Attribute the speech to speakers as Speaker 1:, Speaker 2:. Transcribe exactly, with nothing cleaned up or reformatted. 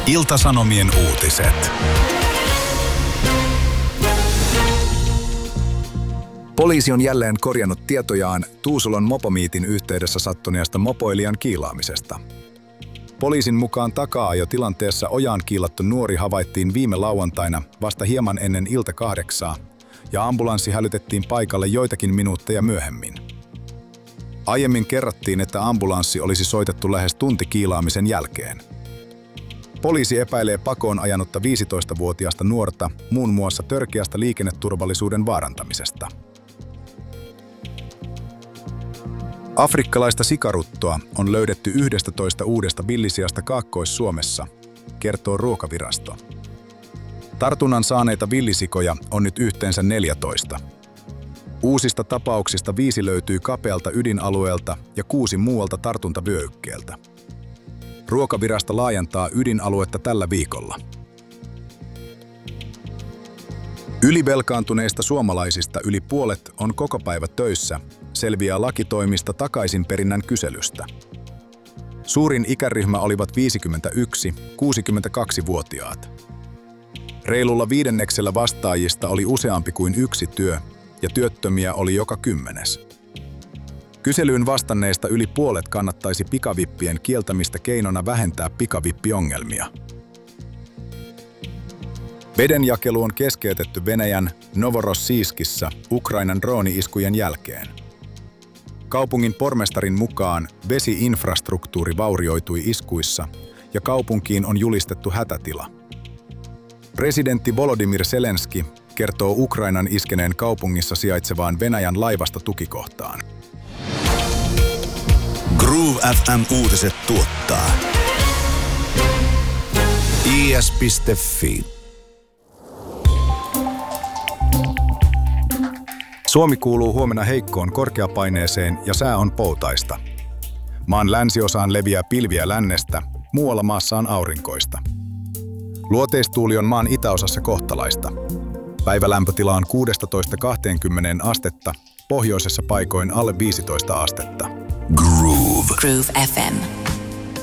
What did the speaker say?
Speaker 1: Ilta-Sanomien uutiset. Poliisi on jälleen korjannut tietojaan Tuusulon mopomiitin yhteydessä sattuneesta mopoilijan kiilaamisesta. Poliisin mukaan takaa-ajotilanteessa ojaan kiilattu nuori havaittiin viime lauantaina vasta hieman ennen ilta kahdeksaa, ja ambulanssi hälytettiin paikalle joitakin minuutteja myöhemmin. Aiemmin kerrottiin, että ambulanssi olisi soitettu lähes tunti kiilaamisen jälkeen. Poliisi epäilee pakoon ajanutta viisitoistavuotiaasta nuorta muun muassa törkeästä liikenneturvallisuuden vaarantamisesta. Afrikkalaista sikaruttoa on löydetty yhdestätoista uudesta villisiasta Kaakkois-Suomessa, kertoo Ruokavirasto. Tartunnan saaneita villisikoja on nyt yhteensä neljätoista. Uusista tapauksista viisi löytyy kapealta ydinalueelta ja kuusi muualta tartuntavyöhykkeeltä. Ruokavirasto laajentaa ydinaluetta tällä viikolla. Ylivelkaantuneista suomalaisista yli puolet on koko päivä töissä, selviää lakitoimista takaisinperinnän kyselystä. Suurin ikäryhmä olivat viisikymmentäyksi–kuusikymmentäkaksi-vuotiaat. Reilulla viidenneksellä vastaajista oli useampi kuin yksi työ, ja työttömiä oli joka kymmenes. Kyselyyn vastanneista yli puolet kannattaisi pikavippien kieltämistä keinona vähentää pikavippiongelmia. Vedenjakelu on keskeytetty Venäjän Novorossijskissa Ukrainan drooni-iskujen jälkeen. Kaupungin pormestarin mukaan vesi-infrastruktuuri vaurioitui iskuissa ja kaupunkiin on julistettu hätätila. Presidentti Volodymyr Zelenski kertoo Ukrainan iskeneen kaupungissa sijaitsevaan Venäjän laivasta tukikohtaan.
Speaker 2: Groove F M-uutiset tuottaa I S piste Fi.
Speaker 1: Suomi kuuluu huomenna heikkoon korkeapaineeseen ja sää on poutaista. Maan länsiosaan leviää pilviä lännestä, muualla maassa on aurinkoista. Luoteistuuli on maan itäosassa kohtalaista. Päivälämpötila on kuusitoista kaksikymmentä astetta, pohjoisessa paikoin alle viisitoista astetta.
Speaker 2: Groove.
Speaker 3: Groove F M.